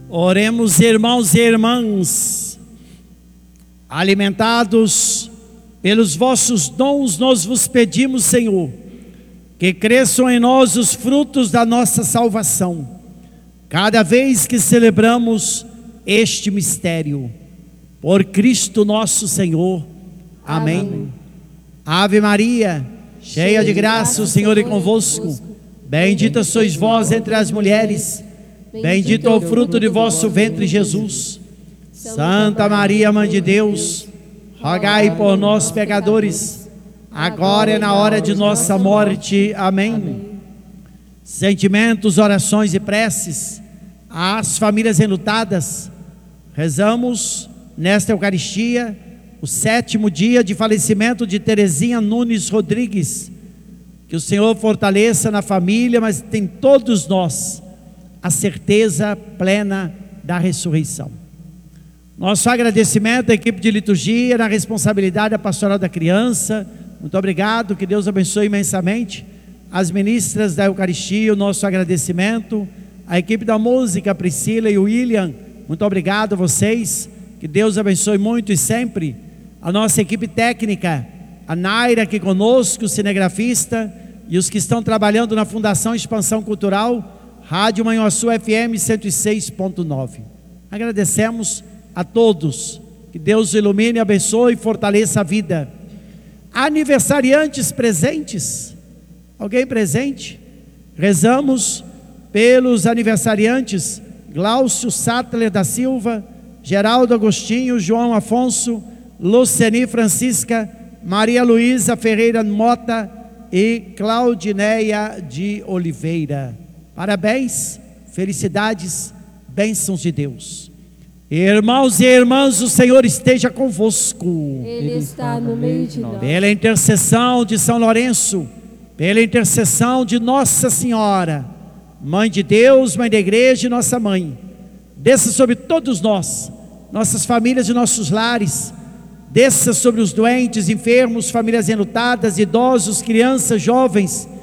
Oremos, irmãos e irmãs. Alimentados pelos vossos dons, nós vos pedimos, Senhor, que cresçam em nós os frutos da nossa salvação, cada vez que celebramos este mistério. Por Cristo nosso Senhor. Amém. Ave Maria, cheia de graça, o Senhor é convosco. Bendita sois vós entre as mulheres. Bendito é o fruto de vosso ventre, Jesus. Santa Maria, Mãe de Deus, rogai por nós, pecadores, agora e na hora de nossa morte. Amém. Sentimentos, orações e preces às famílias enlutadas. Rezamos nesta Eucaristia o 7º dia de falecimento de Terezinha Nunes Rodrigues. Que o Senhor fortaleça na família, mas tem todos nós a certeza plena da ressurreição. Nosso agradecimento à equipe de liturgia, na responsabilidade da pastoral da criança. Muito obrigado, que Deus abençoe imensamente as ministras da Eucaristia. O nosso agradecimento à equipe da música, Priscila e William. Muito obrigado a vocês, que Deus abençoe muito e sempre. A nossa equipe técnica, a Naira aqui conosco, o cinegrafista, e os que estão trabalhando na Fundação Expansão Cultural, Rádio Manhuaçu FM 106.9. Agradecemos a todos, que Deus ilumine, abençoe e fortaleça a vida. Aniversariantes presentes, alguém presente? Rezamos pelos aniversariantes: Glaucio Sattler da Silva, Geraldo Agostinho, João Afonso, Luceni Francisca, Maria Luísa Ferreira Mota e Claudineia de Oliveira. Parabéns, felicidades, bênçãos de Deus. Irmãos e irmãs, o Senhor esteja convosco. Ele está no meio de nós. Pela intercessão de São Lourenço, pela intercessão de Nossa Senhora, Mãe de Deus, Mãe da Igreja e nossa Mãe, desça sobre todos nós, nossas famílias e nossos lares. Desça sobre os doentes, enfermos, famílias enlutadas, idosos, crianças, jovens,